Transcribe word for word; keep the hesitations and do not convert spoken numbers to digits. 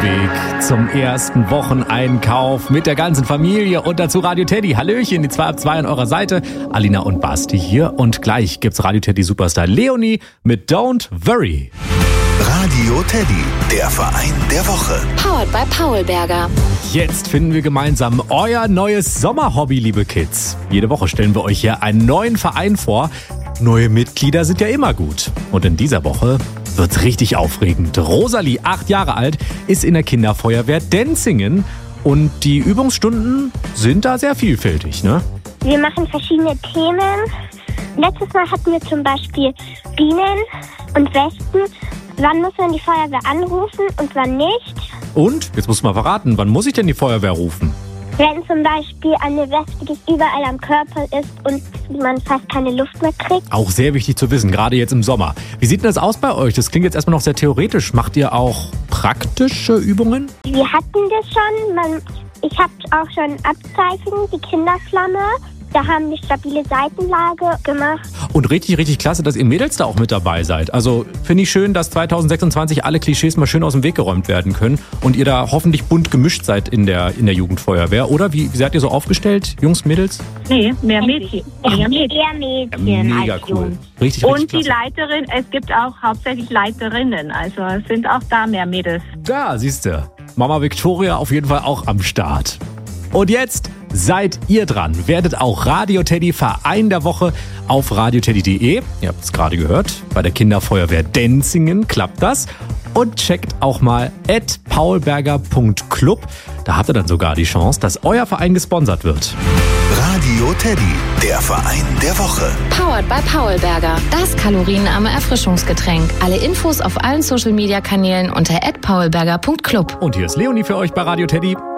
Weg zum ersten Wocheneinkauf mit der ganzen Familie und dazu Radio Teddy. Hallöchen, die zwei ab zwei an eurer Seite. Alina und Basti hier und gleich gibt's Radio Teddy Superstar Leonie mit Don't Worry. Radio Teddy, der Verein der Woche. Powered by Paulberger. Jetzt finden wir gemeinsam euer neues Sommerhobby, liebe Kids. Jede Woche stellen wir euch hier einen neuen Verein vor. Neue Mitglieder sind ja immer gut. Und in dieser Woche wird's richtig aufregend. Rosalie, acht Jahre alt, ist in der Kinderfeuerwehr Denzingen. Und die Übungsstunden sind da sehr vielfältig, ne? Wir machen verschiedene Themen. Letztes Mal hatten wir zum Beispiel Bienen und Wespen. Wann muss man die Feuerwehr anrufen und wann nicht? Und? Jetzt muss man verraten, wann muss ich denn die Feuerwehr rufen? Wenn zum Beispiel eine Wespe, die überall am Körper ist und man fast keine Luft mehr kriegt. Auch sehr wichtig zu wissen, gerade jetzt im Sommer. Wie sieht denn das aus bei euch? Das klingt jetzt erstmal noch sehr theoretisch. Macht ihr auch praktische Übungen? Wir hatten das schon. Man, ich habe auch schon Abzeichen, die Kinderflamme. Da haben wir stabile Seitenlage gemacht. Und richtig, richtig klasse, dass ihr Mädels da auch mit dabei seid. Also finde ich schön, dass zwanzig sechsundzwanzig alle Klischees mal schön aus dem Weg geräumt werden können und ihr da hoffentlich bunt gemischt seid in der, in der Jugendfeuerwehr. Oder wie, wie seid ihr so aufgestellt, Jungs, Mädels? Nee, mehr Mädchen. Mehr Mädchen. Eher Mädchen. Ja, mega als cool. Jungs. Richtig, richtig Und die klasse. Leiterin, es gibt auch hauptsächlich Leiterinnen, also es sind auch da mehr Mädels. Da, siehst du. Mama Victoria auf jeden Fall auch am Start. Und jetzt seid ihr dran. Werdet auch Radio Teddy Verein der Woche auf radioteddy punkt de. Ihr habt es gerade gehört. Bei der Kinderfeuerwehr Denzingen klappt das. Und checkt auch mal at paulberger punkt club. Da habt ihr dann sogar die Chance, dass euer Verein gesponsert wird. Radio Teddy, der Verein der Woche. Powered by Paulberger. Das kalorienarme Erfrischungsgetränk. Alle Infos auf allen Social Media Kanälen unter at paulberger punkt club. Und hier ist Leonie für euch bei Radio Teddy.